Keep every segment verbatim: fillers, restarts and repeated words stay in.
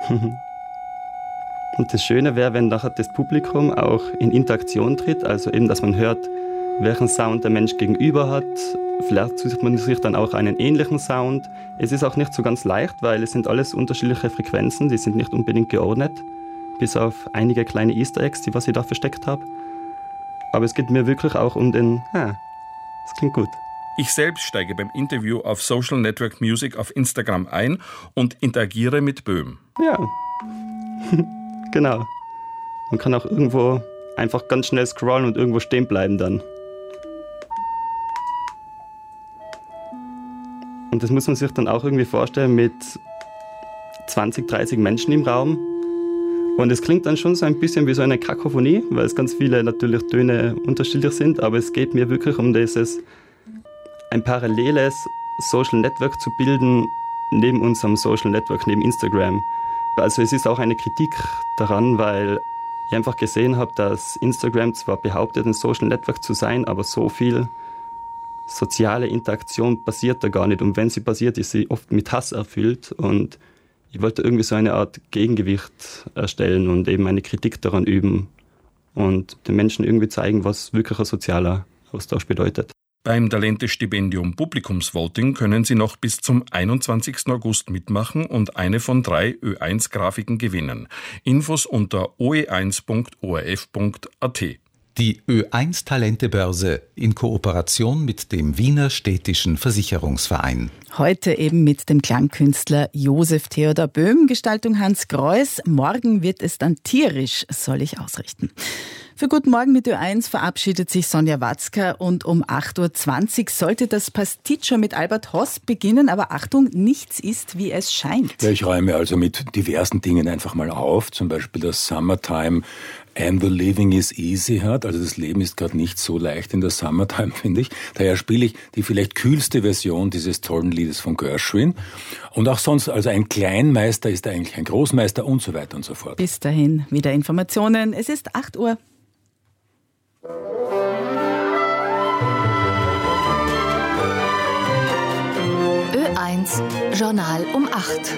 Und das Schöne wäre, wenn nachher das Publikum auch in Interaktion tritt, also eben, dass man hört, welchen Sound der Mensch gegenüber hat. Vielleicht sucht man sich dann auch einen ähnlichen Sound. Es ist auch nicht so ganz leicht, weil es sind alles unterschiedliche Frequenzen, die sind nicht unbedingt geordnet, bis auf einige kleine Easter Eggs, die was ich da versteckt habe. Aber es geht mir wirklich auch um den, ah, das klingt gut. Ich selbst steige beim Interview auf Social Network Music auf Instagram ein und interagiere mit Böhm. Ja, genau. Man kann auch irgendwo einfach ganz schnell scrollen und irgendwo stehen bleiben dann. Und das muss man sich dann auch irgendwie vorstellen mit zwanzig, dreißig Menschen im Raum. Und es klingt dann schon so ein bisschen wie so eine Kakophonie, weil es ganz viele natürlich Töne unterschiedlich sind. Aber es geht mir wirklich um dieses, ein paralleles Social Network zu bilden neben unserem Social Network, neben Instagram. Also es ist auch eine Kritik daran, weil ich einfach gesehen habe, dass Instagram zwar behauptet, ein Social Network zu sein, aber so viel soziale Interaktion passiert da gar nicht. Und wenn sie passiert, ist sie oft mit Hass erfüllt. Und ich wollte irgendwie so eine Art Gegengewicht erstellen und eben eine Kritik daran üben und den Menschen irgendwie zeigen, was wirklich ein sozialer Austausch bedeutet. Beim Talente-Stipendium Publikumsvoting können Sie noch bis zum einundzwanzigsten August mitmachen und eine von drei Ö eins Grafiken gewinnen. Infos unter o e eins punkt o r f punkt a t. Die Ö eins Talentebörse in Kooperation mit dem Wiener Städtischen Versicherungsverein. Heute eben mit dem Klangkünstler Josef Theodor Böhm, Gestaltung Hans Greuß. Morgen wird es dann tierisch, soll ich ausrichten. Für Guten Morgen mit Ö eins verabschiedet sich Sonja Watzka und um acht Uhr zwanzig sollte das Pasticcio mit Albert Hoss beginnen. Aber Achtung, nichts ist, wie es scheint. Ja, ich räume also mit diversen Dingen einfach mal auf. Zum Beispiel das Summertime And the Living is Easy hat. Also das Leben ist gerade nicht so leicht in der Summertime, finde ich. Daher spiele ich die vielleicht kühlste Version dieses tollen Liedes von Gershwin. Und auch sonst, also ein Kleinmeister ist eigentlich ein Großmeister und so weiter und so fort. Bis dahin wieder Informationen. Es ist acht Uhr. Ö eins Journal um acht.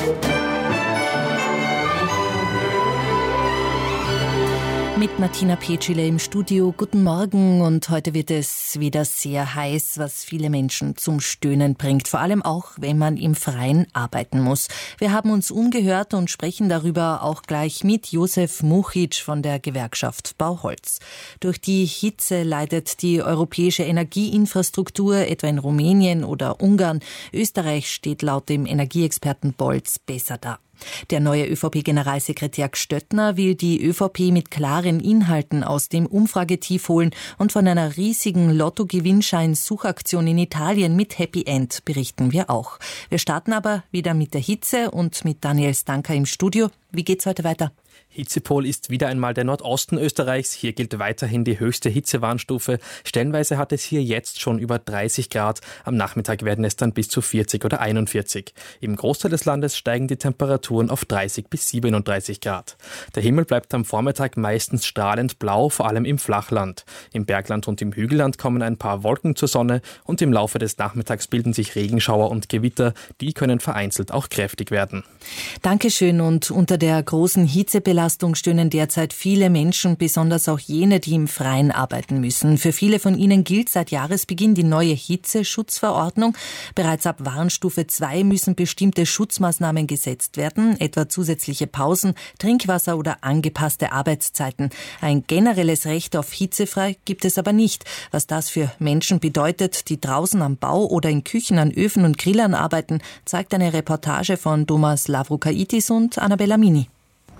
Mit Martina Petschile im Studio. Guten Morgen, und heute wird es wieder sehr heiß, was viele Menschen zum Stöhnen bringt, vor allem auch, wenn man im Freien arbeiten muss. Wir haben uns umgehört und sprechen darüber auch gleich mit Josef Muchic von der Gewerkschaft Bauholz. Durch die Hitze leidet die europäische Energieinfrastruktur, etwa in Rumänien oder Ungarn. Österreich steht laut dem Energieexperten Bolz besser da. Der neue Ö V P-Generalsekretär Gstöttner will die Ö V P mit klaren Inhalten aus dem Umfragetief holen und von einer riesigen Lotto-Gewinnschein-Suchaktion in Italien mit Happy End berichten wir auch. Wir starten aber wieder mit der Hitze und mit Daniel Stanka im Studio. Wie geht's heute weiter? Hitzepol ist wieder einmal der Nordosten Österreichs. Hier gilt weiterhin die höchste Hitzewarnstufe. Stellenweise hat es hier jetzt schon über dreißig Grad. Am Nachmittag werden es dann bis zu vierzig oder einundvierzig. Im Großteil des Landes steigen die Temperaturen auf dreißig bis siebenunddreißig Grad. Der Himmel bleibt am Vormittag meistens strahlend blau, vor allem im Flachland. Im Bergland und im Hügelland kommen ein paar Wolken zur Sonne und im Laufe des Nachmittags bilden sich Regenschauer und Gewitter. Die können vereinzelt auch kräftig werden. Dankeschön. Und unter der großen Hitzebelastung stöhnen derzeit viele Menschen, besonders auch jene, die im Freien arbeiten müssen. Für viele von ihnen gilt seit Jahresbeginn die neue Hitzeschutzverordnung. Bereits ab Warnstufe zwei müssen bestimmte Schutzmaßnahmen gesetzt werden, etwa zusätzliche Pausen, Trinkwasser oder angepasste Arbeitszeiten. Ein generelles Recht auf hitzefrei gibt es aber nicht. Was das für Menschen bedeutet, die draußen am Bau oder in Küchen, an Öfen und Grillern arbeiten, zeigt eine Reportage von Thomas Lavrokaitis und Annabella Mini.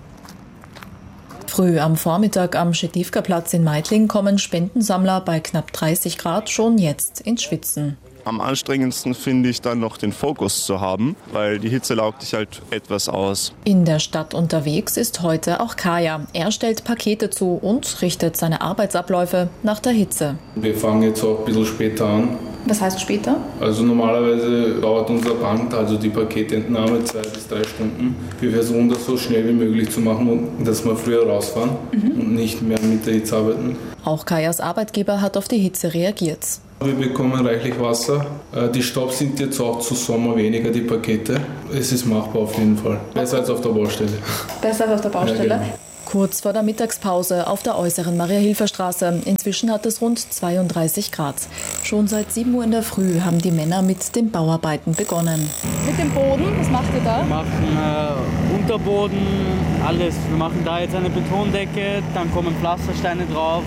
Früh am Vormittag am Schedivka-Platz in Meidling kommen Spendensammler bei knapp dreißig Grad schon jetzt ins Schwitzen. Am anstrengendsten finde ich dann noch den Fokus zu haben, weil die Hitze laugt dich halt etwas aus. In der Stadt unterwegs ist heute auch Kaya. Er stellt Pakete zu und richtet seine Arbeitsabläufe nach der Hitze. Wir fangen jetzt auch ein bisschen später an. Was heißt später? Also normalerweise dauert unser Band, also die Paketentnahme, zwei bis drei Stunden. Wir versuchen das so schnell wie möglich zu machen, dass wir früher rausfahren mhm. und nicht mehr mit der Hitze arbeiten. Auch Kayas Arbeitgeber hat auf die Hitze reagiert. Wir bekommen reichlich Wasser. Die Stopps sind jetzt auch zu Sommer weniger, die Pakete. Es ist machbar auf jeden Fall. Besser als auf der Baustelle. Besser als auf der Baustelle? Ja, genau. Kurz vor der Mittagspause auf der äußeren Maria-Hilfer-Straße. Inzwischen hat es rund zweiunddreißig Grad. Schon seit sieben Uhr in der Früh haben die Männer mit den Bauarbeiten begonnen. Mit dem Boden, was macht ihr da? Wir machen äh, Unterboden, alles. Wir machen da jetzt eine Betondecke, dann kommen Pflastersteine drauf.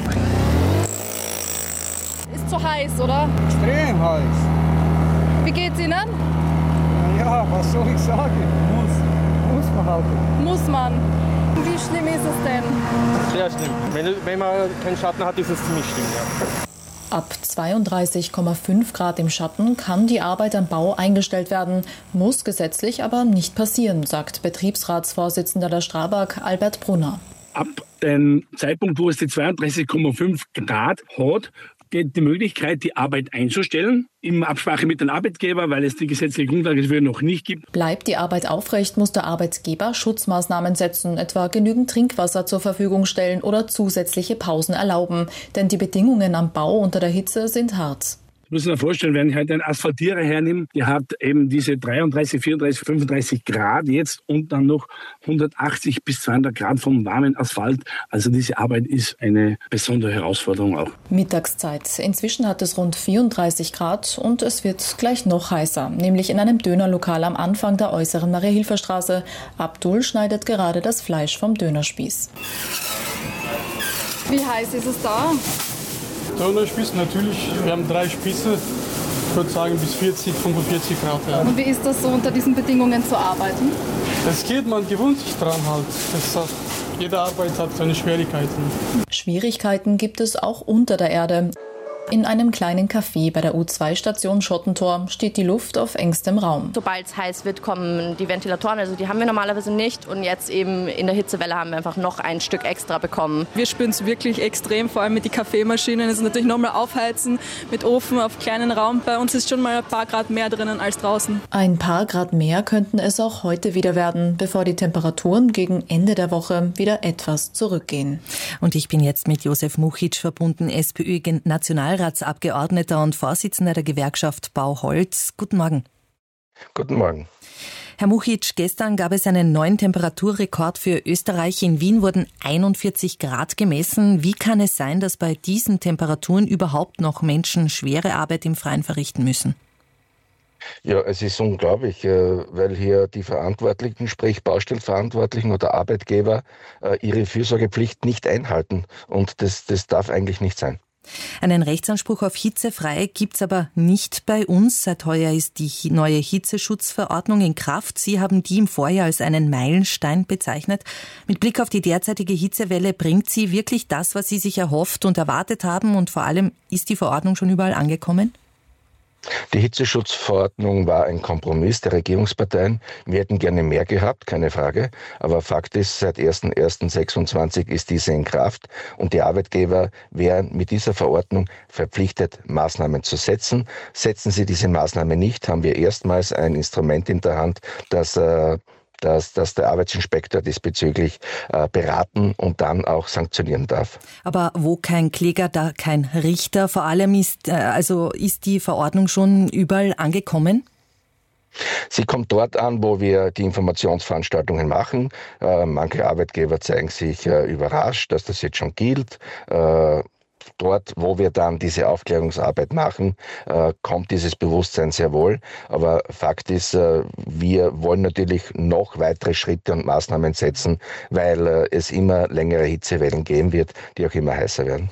Ist zu heiß, oder? Extrem heiß. Wie geht's Ihnen? Ja, was soll ich sagen? Muss, muss man halt. Muss man. Wie schlimm ist es denn? Sehr schlimm. Wenn, wenn man keinen Schatten hat, ist es ziemlich schlimm, ja. Ab zweiunddreißig Komma fünf Grad im Schatten kann die Arbeit am Bau eingestellt werden, muss gesetzlich aber nicht passieren, sagt Betriebsratsvorsitzender der Strabag, Albert Brunner. Ab dem Zeitpunkt, wo es die zweiunddreißig Komma fünf Grad hat, geht die Möglichkeit, die Arbeit einzustellen, in Absprache mit dem Arbeitgeber, weil es die gesetzliche Grundlage dafür noch nicht gibt. Bleibt die Arbeit aufrecht, muss der Arbeitgeber Schutzmaßnahmen setzen, etwa genügend Trinkwasser zur Verfügung stellen oder zusätzliche Pausen erlauben. Denn die Bedingungen am Bau unter der Hitze sind hart. Ich muss mir vorstellen, wenn ich halt einen Asphaltierer hernehme, der hat eben diese dreiunddreißig, vierunddreißig, fünfunddreißig Grad jetzt und dann noch hundertachtzig bis zweihundert Grad vom warmen Asphalt. Also diese Arbeit ist eine besondere Herausforderung auch. Mittagszeit. Inzwischen hat es rund vierunddreißig Grad und es wird gleich noch heißer. Nämlich in einem Dönerlokal am Anfang der äußeren Maria-Hilfer-Straße. Abdul schneidet gerade das Fleisch vom Dönerspieß. Wie heiß ist es da? Dönerspieß natürlich, wir haben drei Spieße, ich würde sagen bis vierzig, fünfundvierzig Grad. Ja. Und wie ist das so unter diesen Bedingungen zu arbeiten? Es geht, man gewöhnt sich dran halt. Das hat, jede Arbeit hat seine Schwierigkeiten. Schwierigkeiten gibt es auch unter der Erde. In einem kleinen Café bei der U zwei Station Schottentor steht die Luft auf engstem Raum. Sobald es heiß wird, kommen die Ventilatoren, also die haben wir normalerweise nicht. Und jetzt eben in der Hitzewelle haben wir einfach noch ein Stück extra bekommen. Wir spüren es wirklich extrem, vor allem mit den Kaffeemaschinen. Es ist natürlich nochmal aufheizen mit Ofen auf kleinen Raum. Bei uns ist schon mal ein paar Grad mehr drinnen als draußen. Ein paar Grad mehr könnten es auch heute wieder werden, bevor die Temperaturen gegen Ende der Woche wieder etwas zurückgehen. Und ich bin jetzt mit Josef Muchic verbunden, SPÖ-Nationalrat. Ratsabgeordneter und Vorsitzender der Gewerkschaft Bauholz. Guten Morgen. Guten Morgen. Herr Muchic, gestern gab es einen neuen Temperaturrekord für Österreich. In Wien wurden einundvierzig Grad gemessen. Wie kann es sein, dass bei diesen Temperaturen überhaupt noch Menschen schwere Arbeit im Freien verrichten müssen? Ja, es ist unglaublich, weil hier die Verantwortlichen, sprich Baustellenverantwortlichen oder Arbeitgeber, ihre Fürsorgepflicht nicht einhalten. Und das, das darf eigentlich nicht sein. Einen Rechtsanspruch auf hitzefrei gibt's aber nicht bei uns. Seit heuer ist die neue Hitzeschutzverordnung in Kraft. Sie haben die im Vorjahr als einen Meilenstein bezeichnet. Mit Blick auf die derzeitige Hitzewelle bringt sie wirklich das, was Sie sich erhofft und erwartet haben? Und vor allem, ist die Verordnung schon überall angekommen? Die Hitzeschutzverordnung war ein Kompromiss der Regierungsparteien. Wir hätten gerne mehr gehabt, keine Frage. Aber Fakt ist, seit erster erster sechsundzwanzig ist diese in Kraft und die Arbeitgeber wären mit dieser Verordnung verpflichtet, Maßnahmen zu setzen. Setzen sie diese Maßnahmen nicht, haben wir erstmals ein Instrument in der Hand, das äh, Dass, dass der Arbeitsinspektor diesbezüglich äh, beraten und dann auch sanktionieren darf. Aber wo kein Kläger, da kein Richter. Vor allem ist, äh, also ist die Verordnung schon überall angekommen? Sie kommt dort an, wo wir die Informationsveranstaltungen machen. Äh, manche Arbeitgeber zeigen sich äh, überrascht, dass das jetzt schon gilt. Äh, Dort, wo wir dann diese Aufklärungsarbeit machen, äh, kommt dieses Bewusstsein sehr wohl. Aber Fakt ist, äh, wir wollen natürlich noch weitere Schritte und Maßnahmen setzen, weil äh, es immer längere Hitzewellen geben wird, die auch immer heißer werden.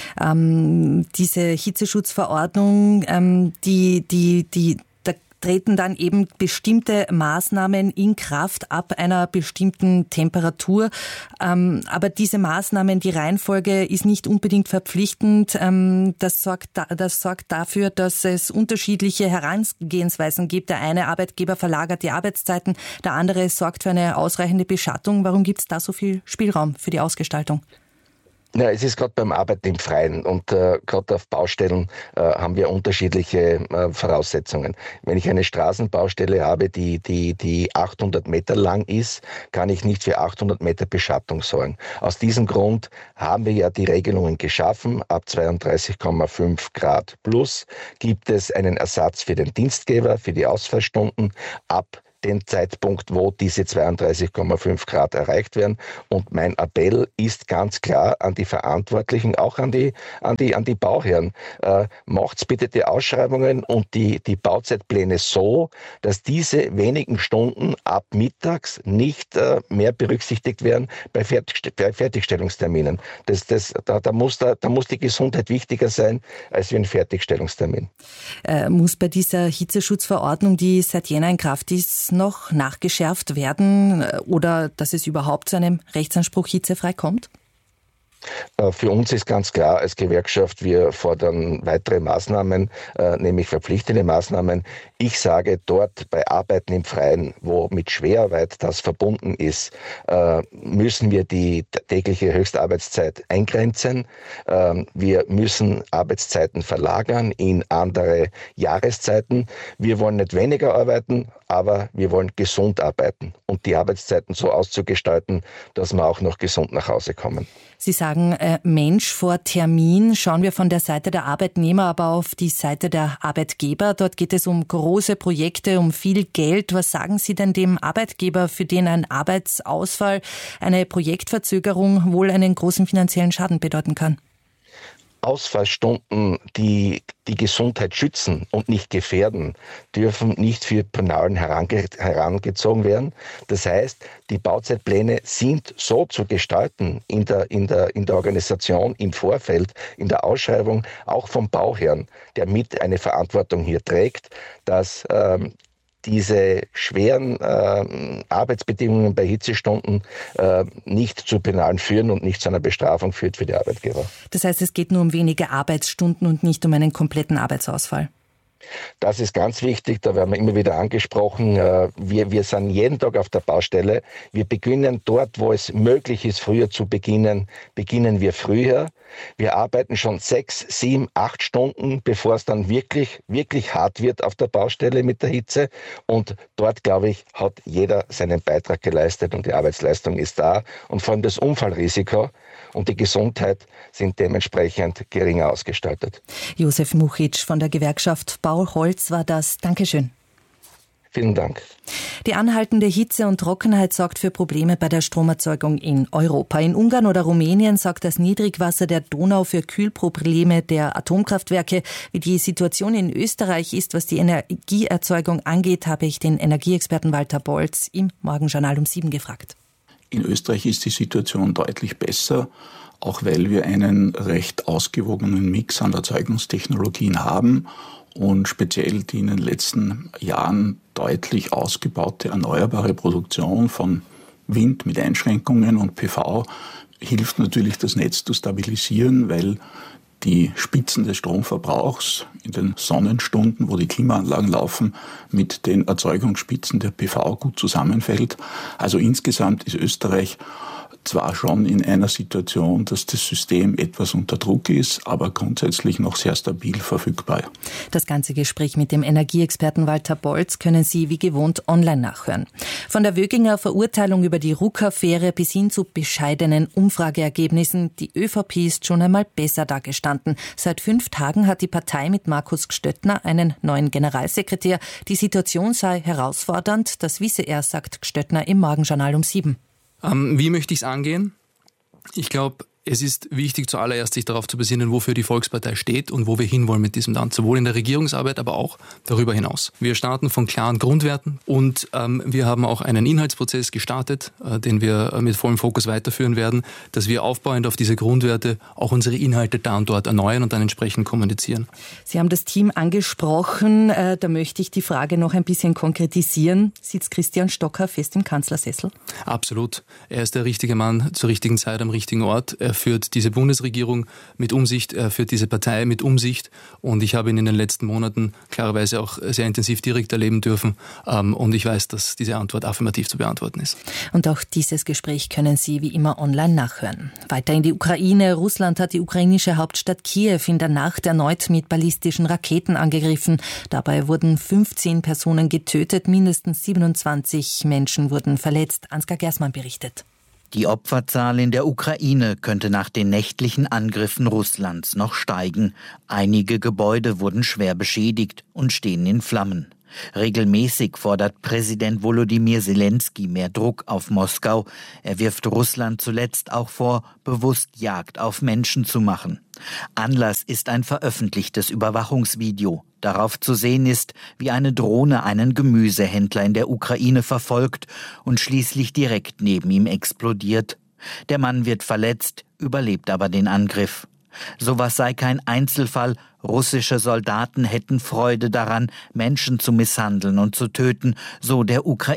Ähm, diese Hitzeschutzverordnung, ähm, die, die, die treten dann eben bestimmte Maßnahmen in Kraft ab einer bestimmten Temperatur. Ähm, aber diese Maßnahmen, die Reihenfolge ist nicht unbedingt verpflichtend. Ähm, das sorgt, da, das sorgt dafür, dass es unterschiedliche Herangehensweisen gibt. Der eine Arbeitgeber verlagert die Arbeitszeiten, der andere sorgt für eine ausreichende Beschattung. Warum gibt es da so viel Spielraum für die Ausgestaltung? Ja, es ist gerade beim Arbeiten im Freien und äh, gerade auf Baustellen äh, haben wir unterschiedliche äh, Voraussetzungen. Wenn ich eine Straßenbaustelle habe, die, die, die achthundert Meter lang ist, kann ich nicht für achthundert Meter Beschattung sorgen. Aus diesem Grund haben wir ja die Regelungen geschaffen. Ab zweiunddreißig Komma fünf Grad plus gibt es einen Ersatz für den Dienstgeber, für die Ausfallstunden ab den Zeitpunkt, wo diese zweiunddreißig Komma fünf Grad erreicht werden. Und mein Appell ist ganz klar an die Verantwortlichen, auch an die, an die, an die Bauherren. Äh, macht's bitte die Ausschreibungen und die, die Bauzeitpläne so, dass diese wenigen Stunden ab mittags nicht äh, mehr berücksichtigt werden bei, Fertig, bei Fertigstellungsterminen. Das, das, da, da, muss da, da muss die Gesundheit wichtiger sein als wie ein Fertigstellungstermin. Äh, muss bei dieser Hitzeschutzverordnung, die seit Jänner in Kraft ist, noch nachgeschärft werden oder dass es überhaupt zu einem Rechtsanspruch hitzefrei kommt? Für uns ist ganz klar als Gewerkschaft, wir fordern weitere Maßnahmen, nämlich verpflichtende Maßnahmen. Ich sage, dort bei Arbeiten im Freien, wo mit Schwerarbeit das verbunden ist, müssen wir die tägliche Höchstarbeitszeit eingrenzen. Wir müssen Arbeitszeiten verlagern in andere Jahreszeiten. Wir wollen nicht weniger arbeiten, aber wir wollen gesund arbeiten und die Arbeitszeiten so auszugestalten, dass wir auch noch gesund nach Hause kommen. Sie sagen äh, Mensch vor Termin. Schauen wir von der Seite der Arbeitnehmer aber auf die Seite der Arbeitgeber. Dort geht es um große Projekte, um viel Geld. Was sagen Sie denn dem Arbeitgeber, für den ein Arbeitsausfall, eine Projektverzögerung wohl einen großen finanziellen Schaden bedeuten kann? Ausfallstunden, die die Gesundheit schützen und nicht gefährden, dürfen nicht für Penalen herange- herangezogen werden. Das heißt, die Bauzeitpläne sind so zu gestalten in der, in der, in der Organisation, im Vorfeld, in der Ausschreibung, auch vom Bauherrn, der mit eine Verantwortung hier trägt, dass ähm, diese schweren äh, Arbeitsbedingungen bei Hitzestunden äh, nicht zu Penalen führen und nicht zu einer Bestrafung führt für die Arbeitgeber. Das heißt, es geht nur um wenige Arbeitsstunden und nicht um einen kompletten Arbeitsausfall. Das ist ganz wichtig, da werden wir immer wieder angesprochen. Wir, wir sind jeden Tag auf der Baustelle. Wir beginnen dort, wo es möglich ist, früher zu beginnen, beginnen wir früher. Wir arbeiten schon sechs, sieben, acht Stunden, bevor es dann wirklich, wirklich hart wird auf der Baustelle mit der Hitze. Und dort, glaube ich, hat jeder seinen Beitrag geleistet und die Arbeitsleistung ist da. Und vor allem das Unfallrisiko und die Gesundheit sind dementsprechend geringer ausgestaltet. Josef Muchic von der Gewerkschaft Bauholz war das. Dankeschön. Vielen Dank. Die anhaltende Hitze und Trockenheit sorgt für Probleme bei der Stromerzeugung in Europa. In Ungarn oder Rumänien sorgt das Niedrigwasser der Donau für Kühlprobleme der Atomkraftwerke. Wie die Situation in Österreich ist, was die Energieerzeugung angeht, habe ich den Energieexperten Walter Bolz im Morgenjournal um sieben gefragt. In Österreich ist die Situation deutlich besser, auch weil wir einen recht ausgewogenen Mix an Erzeugungstechnologien haben und speziell die in den letzten Jahren deutlich ausgebaute erneuerbare Produktion von Wind mit Einschränkungen und P V hilft natürlich, das Netz zu stabilisieren, weil die Spitzen des Stromverbrauchs in den Sonnenstunden, wo die Klimaanlagen laufen, mit den Erzeugungsspitzen der P V gut zusammenfällt. Also insgesamt ist Österreich zwar schon in einer Situation, dass das System etwas unter Druck ist, aber grundsätzlich noch sehr stabil verfügbar. Das ganze Gespräch mit dem Energieexperten Walter Bolz können Sie wie gewohnt online nachhören. Von der Wöginger Verurteilung über die Ruck-Affäre bis hin zu bescheidenen Umfrageergebnissen. Die ÖVP ist schon einmal besser dagestanden. Seit fünf Tagen hat die Partei mit Markus Gstöttner einen neuen Generalsekretär. Die Situation sei herausfordernd. Das wisse er, sagt Gstöttner im Morgenjournal um sieben. Ähm, wie möchte ich es angehen? Ich glaube, es ist wichtig, zuallererst sich darauf zu besinnen, wofür die Volkspartei steht und wo wir hinwollen mit diesem Land, sowohl in der Regierungsarbeit, aber auch darüber hinaus. Wir starten von klaren Grundwerten und ähm, wir haben auch einen Inhaltsprozess gestartet, äh, den wir äh, mit vollem Fokus weiterführen werden, dass wir aufbauend auf diese Grundwerte auch unsere Inhalte da und dort erneuern und dann entsprechend kommunizieren. Sie haben das Team angesprochen, äh, da möchte ich die Frage noch ein bisschen konkretisieren. Sitzt Christian Stocker fest im Kanzlersessel? Absolut. Er ist der richtige Mann zur richtigen Zeit am richtigen Ort. Er führt diese Bundesregierung mit Umsicht, er führt diese Partei mit Umsicht und ich habe ihn in den letzten Monaten klarerweise auch sehr intensiv direkt erleben dürfen und ich weiß, dass diese Antwort affirmativ zu beantworten ist. Und auch dieses Gespräch können Sie wie immer online nachhören. Weiter in die Ukraine. Russland hat die ukrainische Hauptstadt Kiew in der Nacht erneut mit ballistischen Raketen angegriffen. Dabei wurden fünfzehn Personen getötet, mindestens siebenundzwanzig Menschen wurden verletzt. Ansgar Gersmann berichtet. Die Opferzahl in der Ukraine könnte nach den nächtlichen Angriffen Russlands noch steigen. Einige Gebäude wurden schwer beschädigt und stehen in Flammen. Regelmäßig fordert Präsident Volodymyr Zelensky mehr Druck auf Moskau. Er wirft Russland zuletzt auch vor, bewusst Jagd auf Menschen zu machen. Anlass ist ein veröffentlichtes Überwachungsvideo. Darauf zu sehen ist, wie eine Drohne einen Gemüsehändler in der Ukraine verfolgt und schließlich direkt neben ihm explodiert. Der Mann wird verletzt, überlebt aber den Angriff. Sowas sei kein Einzelfall. Russische Soldaten hätten Freude daran, Menschen zu misshandeln und zu töten, so der ukrainische